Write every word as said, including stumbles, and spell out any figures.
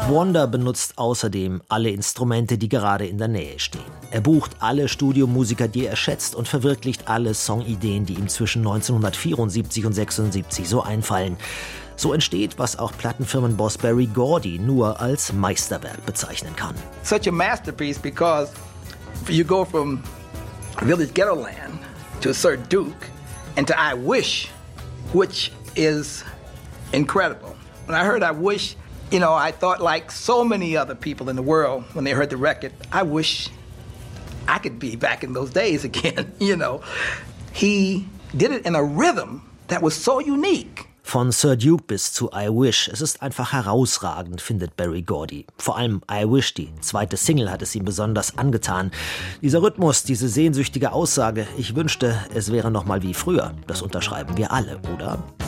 Wonder benutzt außerdem alle Instrumente, die gerade in der Nähe stehen. Er bucht alle Studiomusiker, die er schätzt, und verwirklicht alle Songideen, die ihm zwischen neunzehnhundertvierundsiebzig und sechsundsiebzig so einfallen. So entsteht, was auch Plattenfirmenboss Berry Gordy nur als Meisterwerk bezeichnen kann. Such a masterpiece because you go from Village Ghettoland to Sir Duke and to I Wish, which is incredible. When I heard I Wish, you know, I thought like so many other people in the world when they heard the record, I wish I could be back in those days again, you know. He did it in a rhythm that was so unique. Von Sir Duke bis zu I Wish. Es ist einfach herausragend, findet Berry Gordy. Vor allem I Wish, die zweite Single, hat es ihm besonders angetan. Dieser Rhythmus, diese sehnsüchtige Aussage, ich wünschte, es wäre noch mal wie früher. Das unterschreiben wir alle, oder?